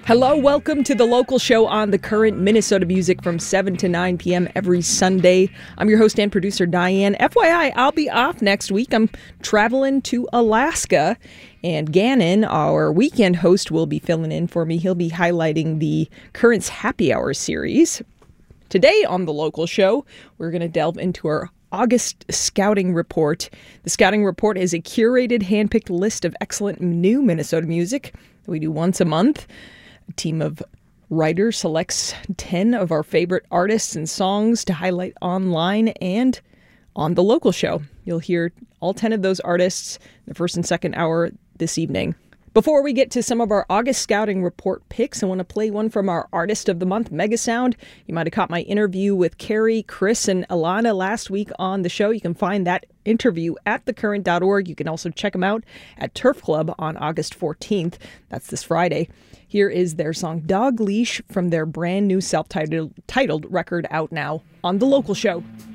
Hello, welcome to The Local Show on The Current, Minnesota music from 7 to 9 p.m. every Sunday. I'm your host and producer, Diane. FYI, I'll be off next week. I'm traveling to Alaska, and Gannon, our weekend host, will be filling in for me. He'll be highlighting the Current's Happy Hour series. Today on The Local Show, we're going to delve into our August Scouting Report. The Scouting Report is a curated, handpicked list of excellent new Minnesota music that we do once a month. A team of writers selects 10 of our favorite artists and songs to highlight online and on The Local Show. You'll hear all 10 of those artists in the first and second hour this evening. Before we get to some of our August Scouting Report picks, I want to play one from our Artist of the Month, Megasound. You might have caught my interview with Carrie, Chris, and Alana last week on the show. You can find that interview at thecurrent.org. You can also check them out at Turf Club on August 14th. That's this Friday. Here is their song Dog Leash from their brand new self-titled record out now on The Local Show.